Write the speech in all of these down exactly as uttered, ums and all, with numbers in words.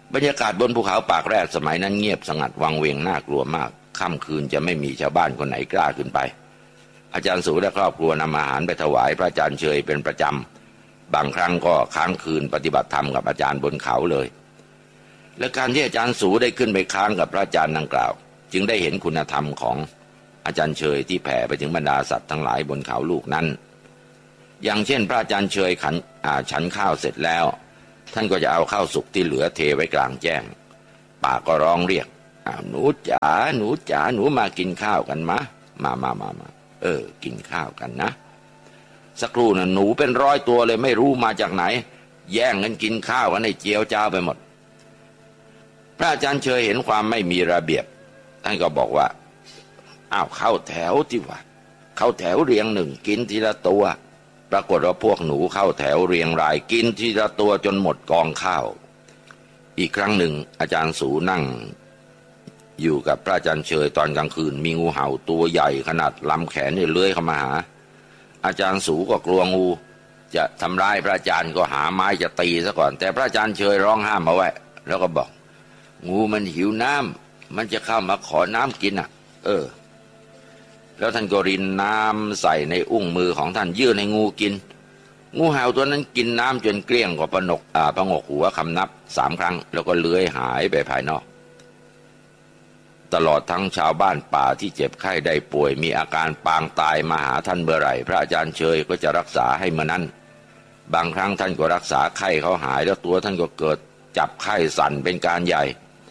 บรรยากาศบนภูเขาปากแรดสมัยนั้นเงียบสงัดวังเวงน่ากลัวมากค่ำคืนจะไม่มีชาวบ้านคนไหนกล้าขึ้นไปอาจารย์สูและครอบครัวนำอาหารไปถวายพระอาจารย์เชยเป็นประจำบางครั้งก็ค้างคืนปฏิบัติธรรมกับอาจารย์บนเขาเลยและการที่อาจารย์สูได้ขึ้นไปค้างกับพระอาจารย์ดังกล่าวจึงได้เห็นคุณธรรมของอาจารย์เชยที่แผ่ไปถึงบรรดาสัตว์ทั้งหลายบนเขาลูกนั้นอย่างเช่นพระอาจารย์เชยขันฉันข้าวเสร็จแล้วท่านก็จะเอาข้าวสุกที่เหลือเทไว้กลางแจ้งป่าก็ร้องเรียกหนูจ๋าหนูจ๋าหนูมากินข้าวกันมะมามามามาเออกินข้าวกันนะสักครู่น่ะหนูเป็นร้อยตัวเลยไม่รู้มาจากไหนแย่งกันกินข้าวกันให้เจียวจ้าวไปหมดพระอาจารย์เชยเห็นความไม่มีระเบียบท่านก็บอกว่าอ้าวเข้าแถวที่ว่าเข้าแถวเรียงหนึ่งกินทีละตัวปรากฏว่าพวกหนูเข้าแถวเรียงรายกินทีละตัวจนหมดกองข้าวอีกครั้งหนึ่งอาจารย์สูนั่งอยู่กับพระอาจารย์เชยตอนกลางคืนมีงูเห่าตัวใหญ่ขนาดลำแขนเนี่ยเลื้อยเข้ามาหาอาจารย์สูก็กลัวงูจะทำร้ายพระอาจารย์ก็หาไม้จะตีซะก่อนแต่พระอาจารย์เชยร้องห้ามเอาไว้แล้วก็บอกงูมันหิวน้ำมันจะเข้ามาขอน้ำกินอ่ะเออแล้วท่านก็รินน้ำใส่ในอุ้งมือของท่านยื่นให้งูกินงูเห่าตัวนั้นกินน้ำจนเกลี้ยงกว่าปนกอ่าประงกหัวคำนับสามครั้งแล้วก็เลื้อยหายไปภายนอกตลอดทั้งชาวบ้านป่าที่เจ็บไข้ได้ป่วยมีอาการปางตายมาหาท่านเมื่อไหร่พระอาจารย์เชยก็จะรักษาให้เมื่อนั้นบางครั้งท่านก็รักษาไข้เขาหายแล้วตัวท่านก็เกิดจับไข้สั่นเป็นการใหญ่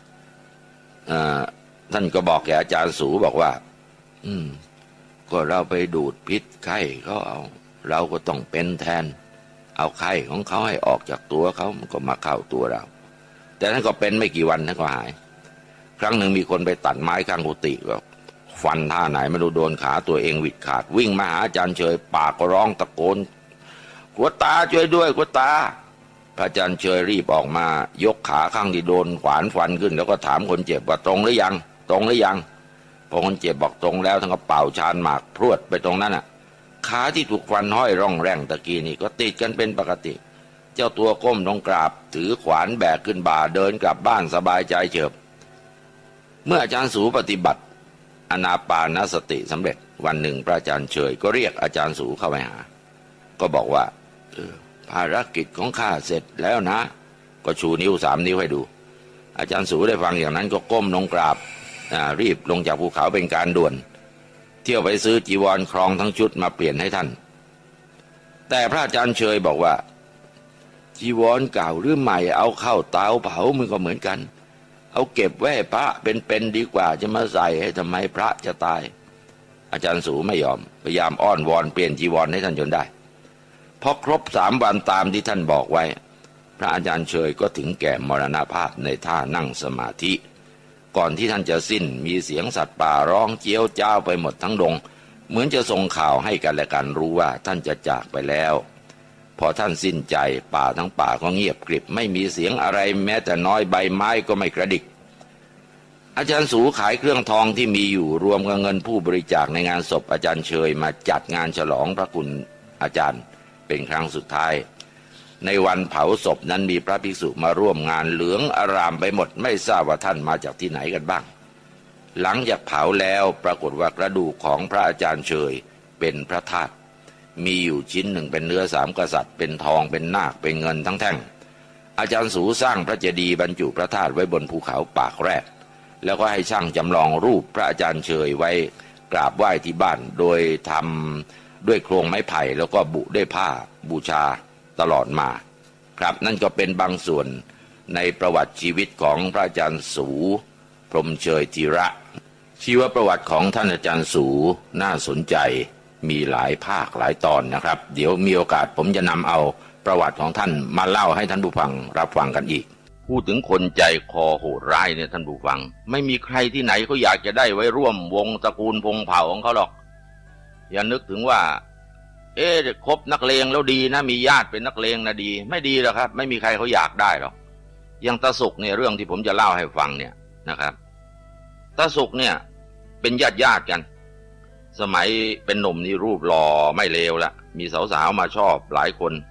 ท่านก็บอกแกอาจารย์สูบอกว่าอืมก็เราไปดูดพิษไข้เขาเอาเราก็ต้องเป็นแทนเอาไข้ของเขาให้ออกจากตัวเขามันก็มาเข้าตัวเราแต่ท่านก็เป็นไม่กี่วันท่านก็หายครั้งหนึ่งมีคนไปตัดไม้ข้างกุฏิก็ฟันท่าไหนไม่รู้โดนขาตัวเองหวิดขาดวิ่งมาหาอาจารย์เชยปากก็ร้องตะโกนกลัวตาช่วยด้วยกลัวตาพระอาจารย์เชยรีบออกมายกขาข้างที่โดนขวานฟันขึ้นแล้วก็ถามคนเจ็บว่าตรงหรือยังตรงหรือยังพอคนเจ็บบอกตรงแล้วท่านก็เป่าชานหมากพรวดไปตรงนั้นอ่ะขาที่ถูกฟันห้อยร่องแร่งตะกี้นี่ก็ติดกันเป็นปกติเจ้าตัวก้มลงกราบถือขวานแบกขึ้นบ่าเดินกลับบ้านสบายใจเฉิบเมื่ออาจารย์สูปฏิบัติอานาปานสติสำเร็จวันหนึ่งพระอาจารย์เฉยก็เรียกอาจารย์สูเข้าไปหาก็บอกว่าเออภารกิจของข้าเสร็จแล้วนะก็ชูนิ้วสามนิ้วให้ดูอาจารย์สูได้ฟังอย่างนั้นก็ก้มลงกราบรีบลงจากภูเขาเป็นการด่วนเที่ยวไปซื้อจีวรครองทั้งชุดมาเปลี่ยนให้ท่านแต่พระอาจารย์เฉยบอกว่าจีวรเก่าหรือใหม่เอาเข้าเตาเผามันก็เหมือนกันเอาเก็บไว้ให้พระเป็นๆดีกว่าจะมาใส่ให้ทำไมพระจะตายอาจารย์สูไม่ยอมพยายามอ้อนวอนเปลี่ยนจีวรให้ท่านจนได้พอครบสามวันตามที่ท่านบอกไว้พระอาจารย์เฉยก็ถึงแก่มรณภาพในท่านั่งสมาธิก่อนที่ท่านจะสิ้นมีเสียงสัตว์ป่าร้องเจียวจ้าวไปหมดทั้งดงเหมือนจะส่งข่าวให้กันและกันรู้ว่าท่านจะจากไปแล้วพอท่านสิ้นใจป่าทั้งป่าก็เงียบกริบไม่มีเสียงอะไรแม้แต่น้อยใบไม้ก็ไม่กระดิกอาจารย์สูขายเครื่องทองที่มีอยู่รวมกับเงินผู้บริจาคในงานศพอาจารย์เชยมาจัดงานฉลองพระคุณอาจารย์เป็นครั้งสุดท้ายในวันเผาศพนั้นมีพระภิกษุมาร่วมงานเหลืองอารามไปหมดไม่ทราบว่าท่านมาจากที่ไหนกันบ้างหลังจากเผาแล้วปรากฏว่ากระดูกของพระอาจารย์เชยเป็นพระธาตุมีอยู่ชิ้นหนึ่งเป็นเนื้อสามกษัตริย์เป็นทองเป็นนาคเป็นเงินทั้งแท่งอาจารย์สูสร้างพระเจดีย์บรรจุพระธาตุไว้บนภูเขาปากแรดแล้วก็ให้ช่างจำลองรูปพระอาจารย์เชยไว้กราบไหว้ที่บ้านโดยทำด้วยโครงไม้ไผ่แล้วก็บุด้วยผ้าบูชาตลอดมาครับนั่นก็เป็นบางส่วนในประวัติชีวิตของพระอาจารย์สูพรหมเชยธีระชีวประวัติของท่านอาจารย์สูน่าสนใจมีหลายภาคหลายตอนนะครับเดี๋ยวมีโอกาสผมจะนำเอาประวัติของท่านมาเล่าให้ท่านผู้ฟังรับฟังกันอีกพูดถึงคนใจคอโหดร้ายเนี่ยท่านผู้ฟังไม่มีใครที่ไหนเขาอยากจะได้ไว้ร่วมวงตระกูลพงเผ่าของเขาหรอกอย่านึกถึงว่าเอ๊ะคบนักเลงแล้วดีนะมีญาติเป็นนักเลงนะดีไม่ดีหรอกครับไม่มีใครเขาอยากได้หรอกอย่างตาสุกเนี่ยเรื่องที่ผมจะเล่าให้ฟังเนี่ยนะครับตาสุกเนี่ยเป็นญาติญาติกันสมัยเป็นหนุ่มนี่รูปหล่อไม่เลวละมีสาวๆมาชอบหลายคน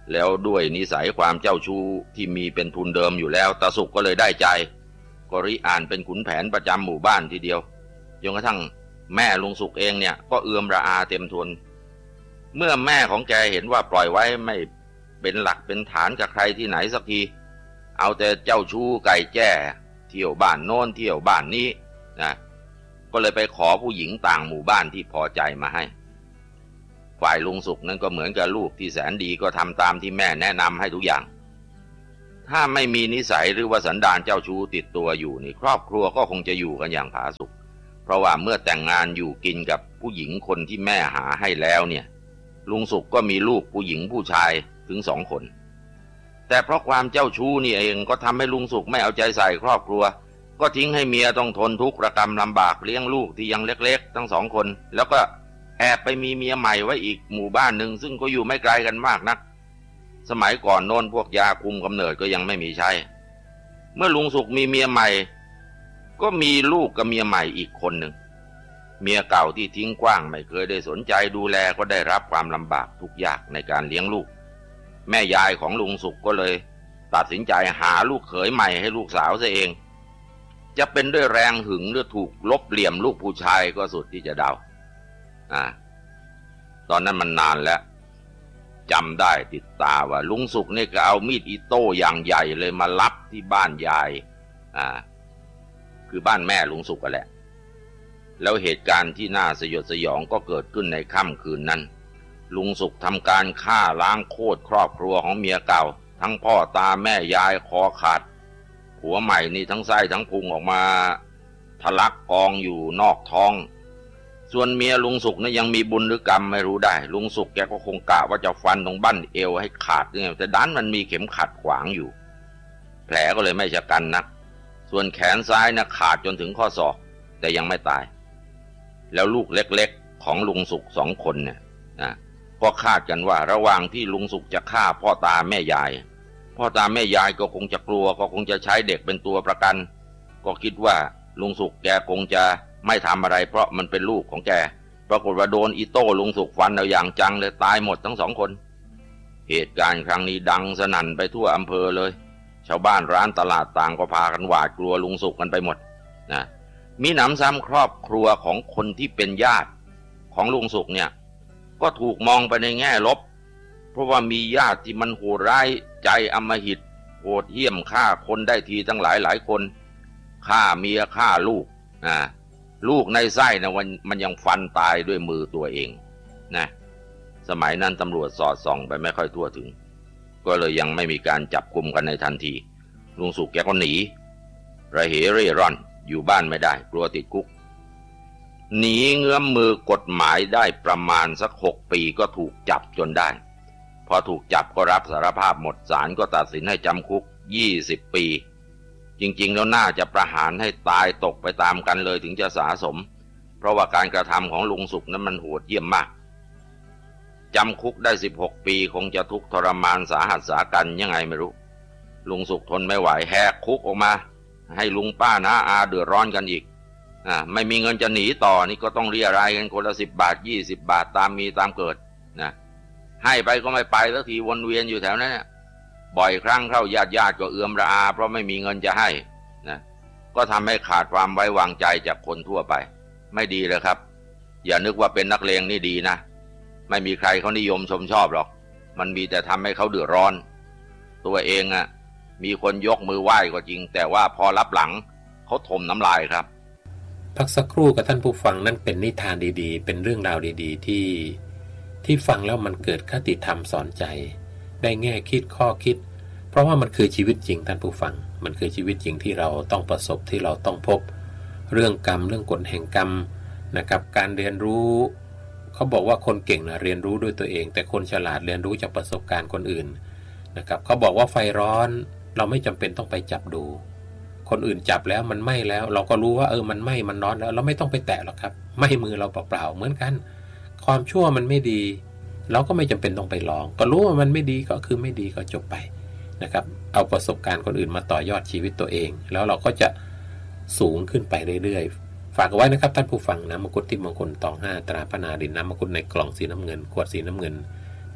แล้วด้วยนิสัยความเจ้าชู้ที่มีเป็นทุนเดิมอยู่แล้วตาสุกก็เลยได้ใจก็ริอ่านเป็นขุนแผนประจำหมู่บ้านทีเดียวจนกระทั่งแม่ลุงสุกเองเนี่ยก็เอือมระอาเต็มทนเมื่อแม่ของแกเห็นว่าปล่อยไว้ไม่เป็นหลักเป็นฐานกับใครที่ไหนสักทีเอาแต่เจ้าชู้ไก่แจ้เที่ยวบ้านโน้นเที่ยวบ้านนี้นะก็เลยไปขอผู้หญิงต่างหมู่บ้านที่พอใจมาให้ฝ่ายลุงสุกนั้นก็เหมือนกับลูกที่แสนดีก็ทำตามที่แม่แนะนำให้ทุกอย่างถ้าไม่มีนิสัยหรือว่าสันดานเจ้าชู้ติดตัวอยู่นี่ครอบครัวก็คงจะอยู่กันอย่างผาสุกเพราะว่าเมื่อแต่งงานอยู่กินกับผู้หญิงคนที่แม่หาให้แล้วเนี่ยลุงสุกก็มีลูกผู้หญิงผู้ชายถึงสองคนแต่เพราะความเจ้าชู้นี่เองก็ทำให้ลุงสุกไม่เอาใจใส่ครอบครัวก็ทิ้งให้เมียต้องทนทุกข์ระกำลำบากเลี้ยงลูกที่ยังเล็กๆทั้งสองคนแล้วก็แอบไปมีเมียใหม่ไว้อีกหมู่บ้านหนึ่งซึ่งก็อยู่ไม่ไกลกันมากนักสมัยก่อนโน้นพวกยาคุมกำเนิดก็ยังไม่มีใช้เมื่อลุงสุกมีเมียใหม่ก็มีลูกกับเมียใหม่อีกคนหนึ่งเมียเก่าที่ทิ้งกว้างไม่เคยได้สนใจดูแลก็ได้รับความลำบากทุกยากในการเลี้ยงลูกแม่ยายของลุงสุกก็เลยตัดสินใจหาลูกเขยใหม่ให้ลูกสาวซะเองจะเป็นด้วยแรงหึงหรือถูกลบเหลี่ยมลูกผู้ชายก็สุดที่จะเดาอ่าตอนนั้นมันนานแล้วจำได้ติดตาว่าลุงสุกนี่ก็เอามีดอิโต้อย่างใหญ่เลยมาลับที่บ้านยายอ่าคือบ้านแม่ลุงสุกกันแหละแล้วเหตุการณ์ที่น่าสยดสยองก็เกิดขึ้นในค่ำคืนนั้นลุงสุกทำการฆ่าล้างโคตรครอบครัวของเมียเก่าทั้งพ่อตาแม่ยายคอขาดผัวใหม่นี่ทั้งไส้ทั้งพุงออกมาทะลักกองอยู่นอกท้องส่วนเมียลุงสุกนี่ยังมีบุญหรือกรรมไม่รู้ได้ลุงสุกแกก็คงกะว่าจะฟันตรงบั้นเอวให้ขาดเนี่ยแต่ด้านมันมีเข็มขัดขวางอยู่แผลก็เลยไม่ชะกันนักส่วนแขนซ้ายนะขาดจนถึงข้อศอกแต่ยังไม่ตายแล้วลูกเล็กๆของลุงสุกสองคนเนี่ยนะก็คาดกันว่าระหว่างที่ลุงสุกจะฆ่าพ่อตาแม่ยายพ่อตาแม่ยายก็คงจะกลัวก็คงจะใช้เด็กเป็นตัวประกันก็คิดว่าลุงสุกแกคงจะไม่ทำอะไรเพราะมันเป็นลูกของแกปรากฏว่าโดนอีโต้ลุงสุกฟันเอาอย่างจังเลยตายหมดทั้งสองคนเหตุการณ์ครั้งนี้ดังสนั่นไปทั่วอำเภอเลยชาวบ้านร้านตลาดต่างก็พากันหวาดกลัวลุงสุกกันไปหมดนะมีหนำซ้ำครอบครัวของคนที่เป็นญาติของลุงสุกเนี่ยก็ถูกมองไปในแง่ลบเพราะว่ามีญาติที่มันโหดร้ายใจอำมหิตโหดเหี้ยมฆ่าคนได้ทีตั้งหลายหลายคนฆ่าเมียฆ่าลูกนะลูกในไส้นะมันมันยังฟันตายด้วยมือตัวเองนะสมัยนั้นตำรวจสอดส่องไปไม่ค่อยทั่วถึงก็เลยยังไม่มีการจับกุมกันในทันทีลุงสุกแกก็หนีระเหเร่ร่อนอยู่บ้านไม่ได้กลัวติดคุกหนีเงื้อมมือกฎหมายได้ประมาณสักหกปีก็ถูกจับจนได้พอถูกจับก็รับสารภาพหมดศาลก็ตัดสินให้จำคุกยี่สิบปีจริงๆแล้วน่าจะประหารให้ตายตกไปตามกันเลยถึงจะสาสมเพราะว่าการกระทำของลุงสุกนั้นมันโหดเยี่ยมมากจำคุกได้สิบหกปีคงจะทุกข์ทรมานสาหัสสากันยังไงไม่รู้ลุงสุกทนไม่ไหวแหกคุกออกมาให้ลุงป้าน้าอาเดือดร้อนกันอีกอ่าไม่มีเงินจะหนีต่อนี่ก็ต้องเรียรายกันคนละสิบบาทยี่สิบบาทตามมีตามเกิดนะให้ไปก็ไม่ไปสักทีวนเวียนอยู่แถวนั้นบ่อยครั้งเข้าญาติญาติก็เอือมระอาเพราะไม่มีเงินจะให้นะก็ทำให้ขาดความไว้วางใจจากคนทั่วไปไม่ดีเลยครับอย่านึกว่าเป็นนักเลงนี่ดีนะไม่มีใครเขานิยมชมชอบหรอกมันมีแต่ทำให้เขาเดือดร้อนตัวเองอ่ะมีคนยกมือไหว้ก็จริงแต่ว่าพอรับหลังเขาถมน้ำลายครับพักสักครู่กับท่านผู้ฟังนั่นเป็นนิทานดีๆเป็นเรื่องราวดีๆที่ที่ฟังแล้วมันเกิดคติธรรมสอนใจได้แง่คิดข้อคิดเพราะว่ามันคือชีวิตจริงท่านผู้ฟังมันคือชีวิตจริงที่เราต้องประสบที่เราต้องพบเรื่องกรรมเรื่องกฎแห่งกรรมนะครับการเรียนรู้เขาบอกว่าคนเก่งนะเรียนรู้ด้วยตัวเองแต่คนฉลาดเรียนรู้จากประสบการณ์คนอื่นนะครับเขาบอกว่าไฟร้อนเราไม่จำเป็นต้องไปจับดูคนอื่นจับแล้วมันไหม้แล้วเราก็รู้ว่าเออมันไหม้มันร้อนแล้วเราไม่ต้องไปแตะหรอกครับไหม้มือเราเปล่าๆเหมือนกันความชั่วมันไม่ดีเราก็ไม่จำเป็นต้องไปลองก็รู้ว่ามันไม่ดีก็คือไม่ดีก็จบไปนะครับเอาประสบการณ์คนอื่นมาต่อยอดชีวิตตัวเองแล้วเราก็จะสูงขึ้นไปเรื่อยๆฝากเอาไว้นะครับท่านผู้ฟังน้ำมังคุดที่มงคลตองห้าตราพนาดินน้ำมังคุดในกล่องสีน้ำเงินขวดสีน้ำเงิน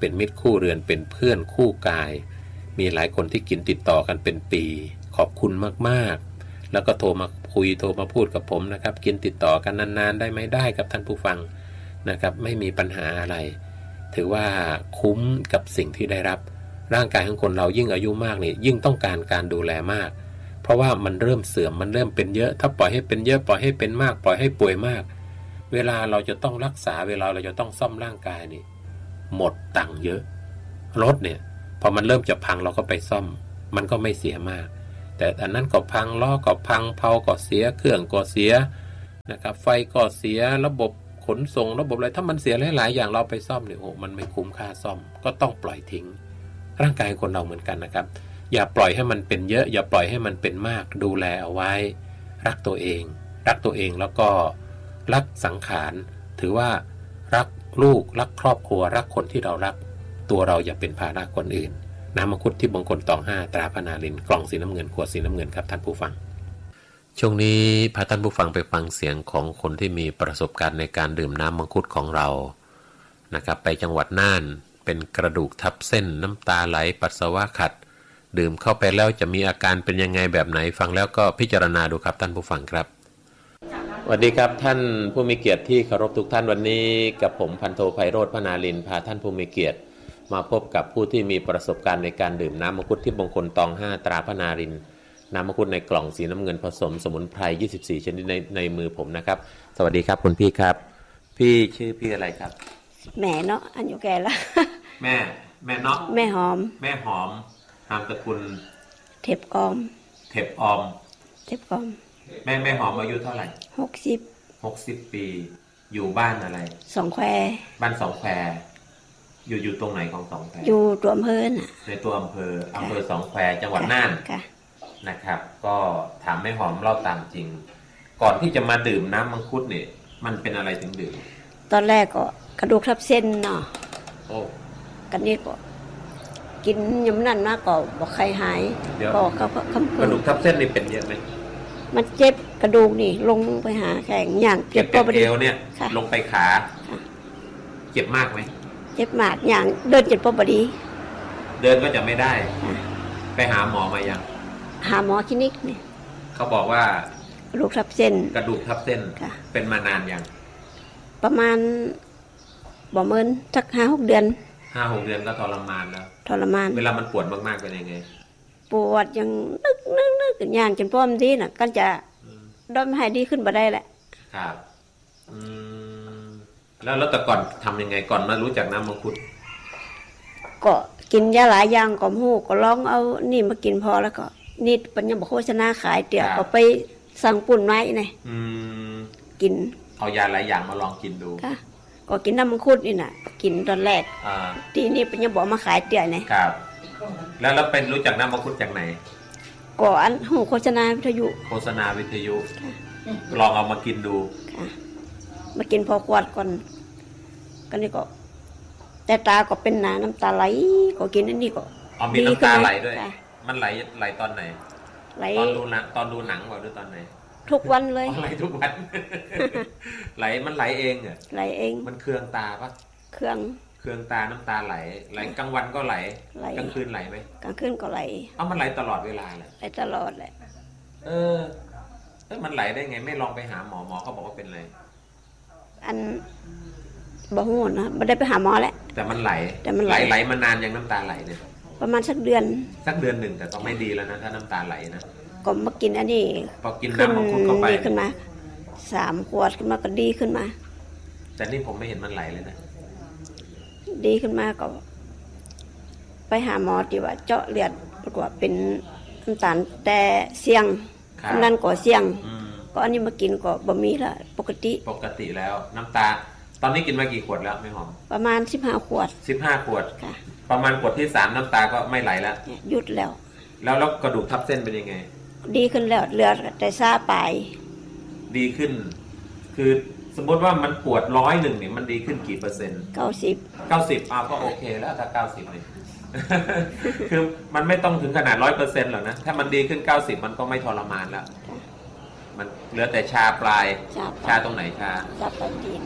เป็นมิตรคู่เรือนเป็นเพื่อนคู่กายมีหลายคนที่กินติดต่อกันเป็นปีขอบคุณมากๆแล้วก็โทรมาคุยโทรมาพูดกับผมนะครับกินติดต่อกันนานๆได้ไหมได้กับท่านผู้ฟังนะครับไม่มีปัญหาอะไรถือว่าคุ้มกับสิ่งที่ได้รับร่างกายของคนเรายิ่งอายุมากนี่ยิ่งต้องการการดูแลมากเพราะว่ามันเริ่มเสื่อมมันเริ่มเป็นเยอะถ้าปล่อยให้เป็นเยอะปล่อยให้เป็นมากปล่อยให้ป่วยมากเวลาเราจะต้องรักษาเวลาเราจะต้องซ่อมร่างกายนี่หมดตังค์เยอะรถเนี่ยพอมันเริ่มจะพังเราก็ไปซ่อมมันก็ไม่เสียมากแต่อันนั้นก็พังล้อก็พังเพลาก็เสียเครื่องก็เสียนะครับไฟก็เสียระบบขนส่งระบบอะไรถ้ามันเสียหลายๆอย่างเราไปซ่อมเนี่ยโอ้มันไม่คุ้มค่าซ่อมก็ต้องปล่อยทิ้งร่างกายคนเราเหมือนกันนะครับอย่าปล่อยให้มันเป็นเยอะอย่าปล่อยให้มันเป็นมากดูแลเอาไว้รักตัวเองรักตัวเองแล้วก็รักสังขารถือว่ารักลูกรักครอบครัวรักคนที่เรารักตัวเราอย่าเป็นภาระคนอื่นน้ำมังคุดที่มงคลตองห้าตราพนาลินกล่องสีน้ำเงินขวดสีน้ำเงินครับท่านผู้ฟังช่วงนี้พาท่านผู้ฟังไปฟังเสียงของคนที่มีประสบการณ์ในการดื่มน้ำมังคุดของเรานะครับไปจังหวัดน่านเป็นกระดูกทับเส้นน้ำตาไหลปัสสาวะขัดดื่มเข้าไปแล้วจะมีอาการเป็นยังไงแบบไหนฟังแล้วก็พิจารณาดูครับท่านผู้ฟังครับสวัสดีครับท่านผู้มีเกียรติที่เคารพทุกท่านวันนี้กับผมพันโทไพโรจน์พนาลินพาท่านผู้มีเกียรติมาพบกับผู้ที่มีประสบการณ์ในการดื่มน้ำมังคุดที่มงคลตองห้าตราพนาลินน้ำมังคุดในกล่องสีน้ำเงินผสมสมุนไพรยี่สิบสี่ชนิดในในมือผมนะครับสวัสดีครับคุณพี่ครับพี่ชื่อพี่อะไรครับแม่เนาะอายุแก่แล้วแม่แม่เนาะแม่หอมแม่หอมนามสกุลเทปกอมเทปออมเทปกอมแม่แม่หอมอายุเท่าไหร่หกสิบหกสิบปีอยู่บ้านอะไรสองแควบ้านสองแควอยู่อยู่ตรงไหนของสองแควอยู่ตัวอำเภอน่ะในตัวอำเภออำเภอสองแควจังหวัดน่านนะครับก็ถามแม่หอมเล่าตามจริงก่อนที่จะมาดื่มน้ำมังคุดเนี่ยมันเป็นอะไรถึงดื่มตอนแรกก็กระดูกทับเส้นเนาะโอ้กันนี้ก็กินยำนั่นนะก็บอกใครหายก็เขาคำกระดูกทับเส้นนี่เป็นเยอะไหมมันเจ็บกระดูกนี่ลงไปหาแข่งอย่างเจ็บเอวเนี่ยลงไปขาเจ็บมากไหมเจ็บมากอย่างเดินเจ็บปวดดีเดินก็จะไม่ได้ไปหาหมอมายังหาหมอคลินิกเนี่ยเขาบอกว่ากระดูกทับเส้นกระดูกทับเส้นเป็นมานานยังประมาณบ่เมินสักห้าหกเดือนห้าหกเดือนก็ทรมานแล้วทรมานเวลามันปวดมากๆเป็นยังไงปวดยังนึกนึกนึกอย่างจนป้อมดีน่ะก็จะด้อมให้ดีขึ้นมาได้แหละครับอืมแล้วแล้วแต่ก่อนทำยังไงก่อนมารู้จักน้ำมังคุดก็กินยาหลายอย่างก็หูก็ลองเอานี่มากินพอแล้วก็นี่ปัญญาบอกโฆษณาขายเตี๋ยวก็ไปสั่งปุ่นไว้ไงกินเอายาหลายอย่างมาลองกินดูค่ะก็กินน้ำมังคุดนี่น่ะกินตอนแรกที่นี่ปัญญาบอกมาขายเตี๋ยวไงครับแล้วเราเป็นรู้จักน้ำมังคุดจากไหนก็อันหูโฆษณาวิทยุโฆษณาวิทยุลองเอามากินดูมากินพอขวดก่อนก็นี่ก็แต่ตาก็เป็นหนาน้ำตาไหลก็กินอันนี้ก็อ๋อมีน้ำตาไหลด้วยมันไหลไหลตอนไหนไหลตอนดูหนังตอนดูหนังหรือตอนไหนทุกวันเลยไหลทุกวันไหลมันไหลเองเหรอไหลเองมันเครื่องตาปะเครื่องเครื่องตาน้ำตาไหลไหลกลางวันก็ไหลกลางคืนไหลไหมกลางคืนก็ไหลเอ้ามันไหลตลอดเวลาเลยไหลตลอดแหละเออเอ้มันไหลได้ไงไม่ลองไปหาหมอหมอเขาบอกว่าเป็นอะไรอันบอกงูนะไม่ได้ไปหาหมอแล้วแต่มันไหลแต่มันไหลไหลมานานยังน้ำตาไหลเนี่ยประมาณสักเดือนสักเดือนหนึ่งแต่ต้องไม่ดีแล้วนะถ้าน้ำตาไหลนะก็มากินอันนี้พอกินน้ำมังคุดเข้าไปดีขึ้นมาสามขวดขึ้นมาก็ดีขึ้นมาแต่นี่ผมไม่เห็นมันไหลเลยนะดีขึ้นมาก็ไปหาหมอที่ว่าเจาะเลือดปรากฏว่าเป็นน้ำตาลแต่เสี่ยงนั่นก็เสี่ยงก็อันนี้มากินก็บ่มีละปกติปกติแล้วน้ำตาตอนนี้กินมากี่ขวดแล้วไม่หอมประมาณสิบห้าขวดสิบห้าขวดประมาณขวดที่สามน้ำตาก็ไม่ไหลแล้วหยุดแล้วแล้วแล้วกระดูกทับเส้นเป็นยังไงดีขึ้นแล้วเหลือแต่ซาปลายดีขึ้นคือสมมติว่ามันปวดร้อยหนึ่งเนี่ยมันดีขึ้นกี่เปอร์เซ็นต์เก้าสิบเก้าสิบอ้าวก็โอเคแล้วถ้าเก้าสิบเนี่ยคือมันไม่ต้องถึงขนาดร้อยเปอร์เซ็นต์หรอกนะถ้ามันดีขึ้นเก้าสิบมันก็ไม่ทรมานแล้วมันเหลือแต่ชาปลายชาตรงไหนชาชาปลายตีนช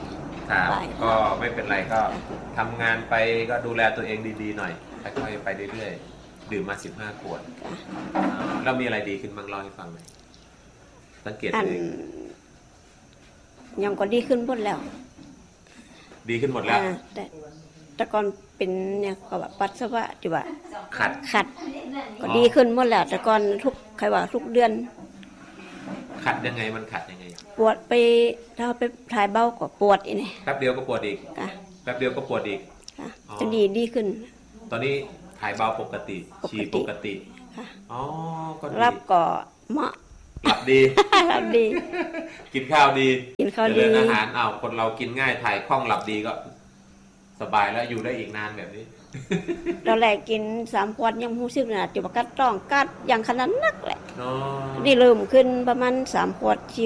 ครับไปก็ไม่เป็นไรก็ทำงานไปก็ดูแลตัวเองดีๆหน่อยค่อยๆไปเรื่อยๆดื่มมาสิบห้าขวดจ้ะเรามีอะไรดีขึ้นบ้างเล่าให้ฟังหน่อยสังเกตอันตัวเองยังก็ดีขึ้นหมดแล้วดีขึ้นหมดแล้วอ่าแต่แต่ก่อนเป็นเนี่ยก็แบบปัสสาวะที่ว่าขัดขัด ก็ดีขึ้นหมดแล้ว แต่ก่อนทุกใครว่าทุกเดือนขัดยังไงมันขัดยังไงปวดไปถ้าไปถ่ายเบ้าก็ปวดอีนี่แป๊บเดียวก็ปวดอีกค่ะแป๊บเดียวก็ปวดอีกค่ะอ๋อจะดีดีขึ้นตอนนี้ถ่ายเบาปกติปกติฉี่ปกติค่ะอ๋อก็ดีรับก็เหมาะหลับดีรับดีกินข้าวดีกินข้าวเจริญดีอาหารอ้าวคนเรากินง่ายถ่ายคล่องหลับดีก็ สบายแล้วอยู่ได้อีกนานแบบนี้เราแหลกกินสามขวดยังหูซึกนะจุบกัดต้องกัดอย่างขนาดนักแหละอ๋อนี่เริ่มขึ้นประมาณสามขวด